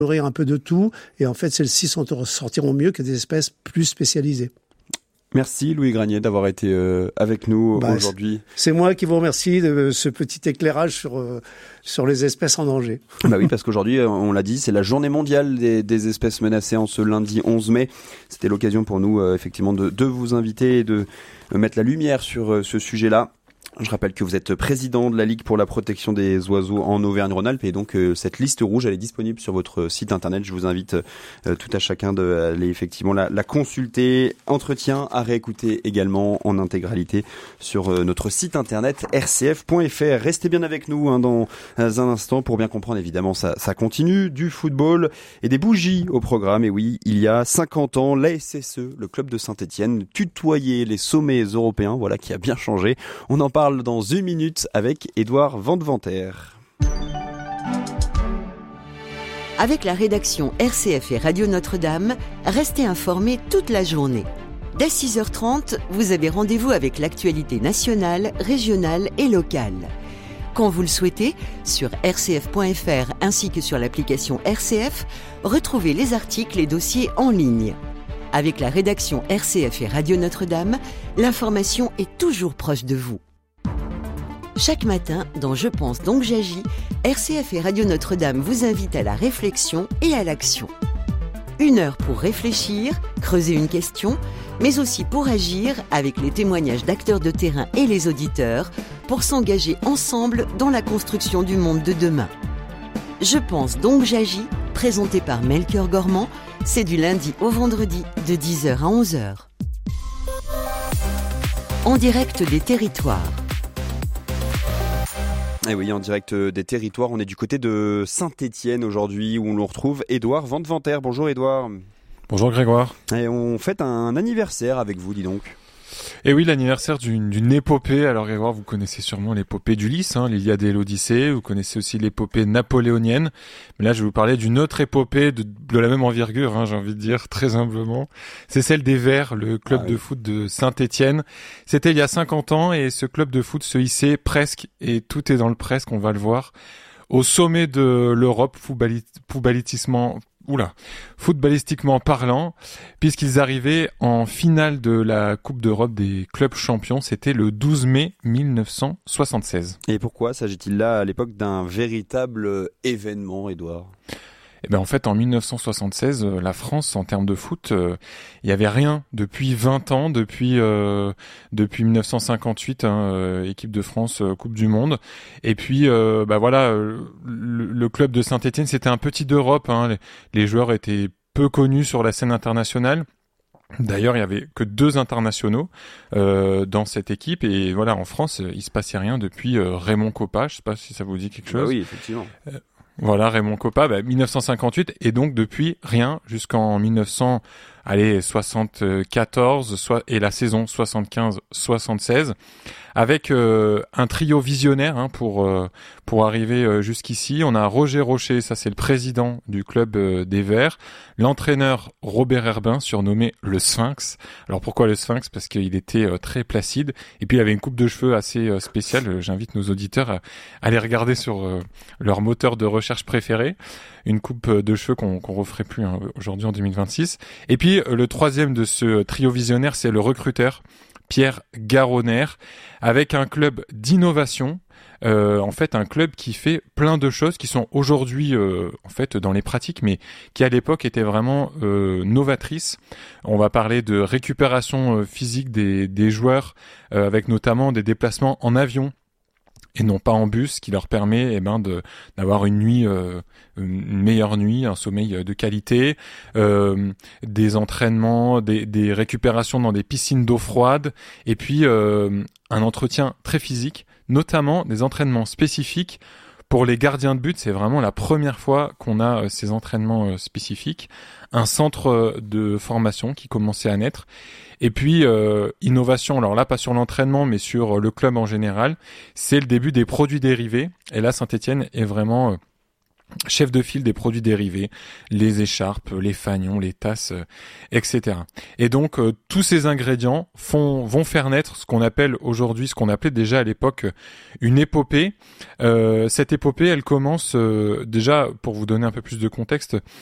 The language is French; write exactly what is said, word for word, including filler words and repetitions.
nourrir un peu de tout, et en fait, celles-ci s'en sortiront mieux que des espèces plus spécialisées. Merci Louis Granier d'avoir été euh, avec nous bah, aujourd'hui. C'est moi qui vous remercie de ce petit éclairage sur, euh, sur les espèces en danger. Bah oui, parce qu'aujourd'hui, on l'a dit, c'est la journée mondiale des, des espèces menacées en ce lundi onze mai. C'était l'occasion pour nous, euh, effectivement, de, de vous inviter et de euh, mettre la lumière sur euh, ce sujet-là. Je rappelle que vous êtes président de la Ligue pour la protection des oiseaux en Auvergne-Rhône-Alpes et donc euh, cette liste rouge, elle est disponible sur votre site internet. Je vous invite euh, tout à chacun d'aller effectivement la, la consulter. Entretien à réécouter également en intégralité sur euh, notre site internet r c f point f r. Restez bien avec nous hein, dans un instant pour bien comprendre. Évidemment, ça, ça continue, du football et des bougies au programme. Et oui, il y a cinquante ans, l'A S S E, le club de Saint-Étienne, tutoyait les sommets européens. Voilà qui a bien changé. On en parle dans une minute avec Édouard Vandeventer. Avec la rédaction R C F et Radio Notre-Dame, restez informés toute la journée. Dès six heures trente, vous avez rendez-vous avec l'actualité nationale, régionale et locale. Quand vous le souhaitez, sur r c f point f r ainsi que sur l'application R C F, retrouvez les articles et dossiers en ligne. Avec la rédaction R C F et Radio Notre-Dame, l'information est toujours proche de vous. Chaque matin, dans Je pense donc j'agis, R C F et Radio Notre-Dame vous invitent à la réflexion et à l'action. Une heure pour réfléchir, creuser une question, mais aussi pour agir avec les témoignages d'acteurs de terrain et les auditeurs, pour s'engager ensemble dans la construction du monde de demain. Je pense donc j'agis, présenté par Melchior Gormand, c'est du lundi au vendredi de dix heures à onze heures. En direct des territoires. Et oui, en direct des territoires, on est du côté de Saint-Étienne aujourd'hui où on le retrouve Édouard Vandeventer. Bonjour Édouard. Bonjour Grégoire. Et on fête un anniversaire avec vous, dis donc. Et oui, l'anniversaire d'une, d'une épopée. Alors Grégoire, vous connaissez sûrement l'épopée d'Ulysse, hein, l'Iliade et l'Odyssée. Vous connaissez aussi l'épopée napoléonienne. Mais là, je vais vous parler d'une autre épopée de, de la même envergure, hein, j'ai envie de dire, très humblement. C'est celle des Verts, le club ah, oui. de foot de Saint-Étienne. C'était il y a cinquante ans et ce club de foot se hissait presque, et tout est dans le presque, on va le voir, au sommet de l'Europe, footballistiquement, oula, footballistiquement parlant, puisqu'ils arrivaient en finale de la Coupe d'Europe des clubs champions. C'était le douze mai mille neuf cent soixante-seize. Et pourquoi s'agit-il là à l'époque d'un véritable événement, Édouard ? Eh ben en fait, en mille neuf cent soixante-seize, euh, la France, en termes de foot, il euh, y avait rien depuis vingt ans, depuis euh, depuis mille neuf cent cinquante-huit, hein, euh, équipe de France, euh, Coupe du Monde. Et puis, euh, bah voilà, euh, le, le club de Saint-Étienne, c'était un petit d'Europe. Hein, les, les joueurs étaient peu connus sur la scène internationale. D'ailleurs, il y avait que deux internationaux euh, dans cette équipe, et voilà, en France, il se passait rien depuis euh, Raymond Kopa. Je sais pas si ça vous dit quelque chose. Bah oui, effectivement. Euh, Voilà, Raymond Kopa, bah, mille neuf cent cinquante-huit, et donc depuis rien jusqu'en mille neuf cents, allez, soixante-quatorze, soit, et la saison soixante-quinze soixante-seize, avec euh, un trio visionnaire hein, pour euh, pour arriver euh, jusqu'ici. On a Roger Rocher, ça c'est le président du club euh, des Verts, l'entraîneur Robert Herbin, surnommé le Sphinx. Alors pourquoi le Sphinx ? Parce qu'il était euh, très placide, et puis il avait une coupe de cheveux assez euh, spéciale. J'invite nos auditeurs à, à aller regarder sur euh, leur moteur de recherche préféré, une coupe de cheveux qu'on qu'on referait plus hein, aujourd'hui en deux mille vingt-six. Et puis euh, le troisième de ce trio visionnaire, c'est le recruteur Pierre Garonner, avec un club d'innovation, euh, en fait un club qui fait plein de choses qui sont aujourd'hui euh, en fait dans les pratiques, mais qui à l'époque étaient vraiment euh, novatrices. On va parler de récupération euh, physique des, des joueurs, euh, avec notamment des déplacements en avion et non pas en bus, qui leur permet eh ben de d'avoir une nuit euh, une meilleure nuit, un sommeil de qualité, euh, des entraînements, des, des récupérations dans des piscines d'eau froide, et puis euh, un entretien très physique, notamment des entraînements spécifiques pour les gardiens de but. C'est vraiment la première fois qu'on a euh, ces entraînements euh, spécifiques, un centre euh, de formation qui commençait à naître. Et puis, euh, innovation, alors là, pas sur l'entraînement, mais sur le club en général, c'est le début des produits dérivés. Et là, Saint-Étienne est vraiment euh, chef de file des produits dérivés, les écharpes, les fanions, les tasses, euh, et cetera. Et donc euh, tous ces ingrédients font vont faire naître ce qu'on appelle aujourd'hui, ce qu'on appelait déjà à l'époque une épopée. Euh, cette épopée, elle commence euh, déjà, pour vous donner un peu plus de contexte,